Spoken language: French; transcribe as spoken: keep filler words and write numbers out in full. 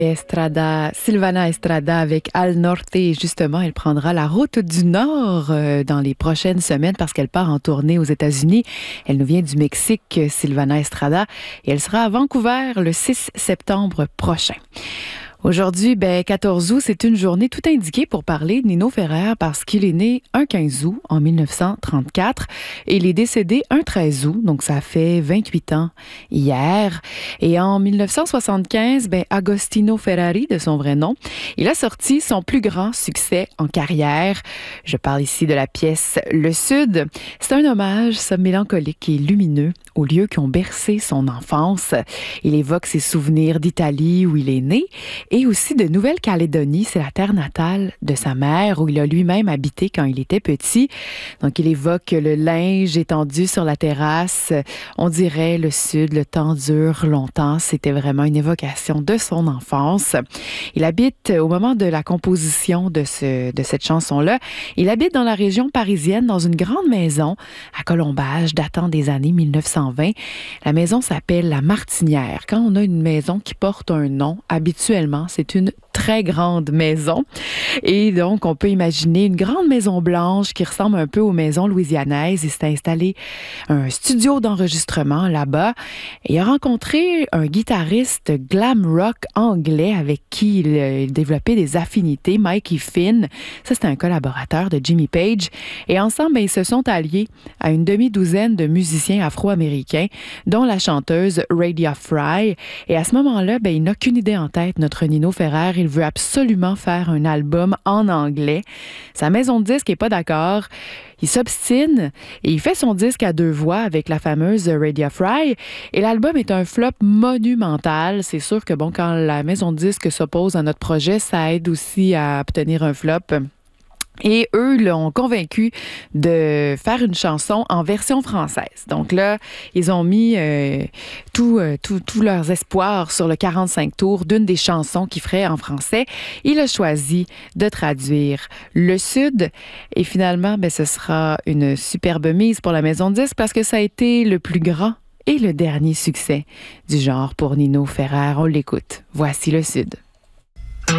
Estrada, Silvana Estrada avec Al Norte. Et justement, elle prendra la route du Nord euh, dans les prochaines semaines parce qu'elle part en tournée aux États-Unis. Elle nous vient du Mexique, Silvana Estrada, et elle sera à Vancouver le six septembre prochain. Aujourd'hui, ben, quatorze août, c'est une journée tout indiquée pour parler de Nino Ferrer parce qu'il est né un quinze août en mille neuf cent trente-quatre et il est décédé un treize août, donc ça fait vingt-huit ans hier. Et en mille neuf cent soixante-quinze, ben, Agostino Ferrari, de son vrai nom, il a sorti son plus grand succès en carrière. Je parle ici de la pièce Le Sud. C'est un hommage, ça, mélancolique et lumineux aux lieux qui ont bercé son enfance. Il évoque ses souvenirs d'Italie où il est né et aussi de Nouvelle-Calédonie, c'est la terre natale de sa mère où il a lui-même habité quand il était petit. Donc il évoque le linge étendu sur la terrasse. On dirait le Sud, le temps dure longtemps. C'était vraiment une évocation de son enfance. Il habite, au moment de la composition de, ce, de cette chanson-là, il habite dans la région parisienne, dans une grande maison à Colombage datant des années mille neuf cent vingt. La maison s'appelle La Martinière. Quand on a une maison qui porte un nom, habituellement, c'est une très grande maison. Et donc, on peut imaginer une grande maison blanche qui ressemble un peu aux maisons louisianaises. Il s'est installé un studio d'enregistrement là-bas. Et il a rencontré un guitariste glam rock anglais avec qui il a développé des affinités, Mikey Finn. Ça, c'était un collaborateur de Jimmy Page. Et ensemble, ben, ils se sont alliés à une demi-douzaine de musiciens afro-américains, dont la chanteuse Radia Fry. Et à ce moment-là, ben, il n'a qu'une idée en tête, notre Nino Ferrer. Il veut absolument faire un album en anglais. Sa maison de disques n'est pas d'accord. Il s'obstine et il fait son disque à deux voix avec la fameuse Radia Fry. Et l'album est un flop monumental. C'est sûr que bon, quand la maison de disques s'oppose à notre projet, ça aide aussi à obtenir un flop. Et eux l'ont convaincu de faire une chanson en version française. Donc là, ils ont mis euh, tous euh, tout, tout leurs espoirs sur le quarante-cinq tours d'une des chansons qu'il ferait en français. Il a choisi de traduire Le Sud. Et finalement, ben, ce sera une superbe mise pour la maison de disques parce que ça a été le plus grand et le dernier succès du genre pour Nino Ferrer. On l'écoute. Voici Le Sud.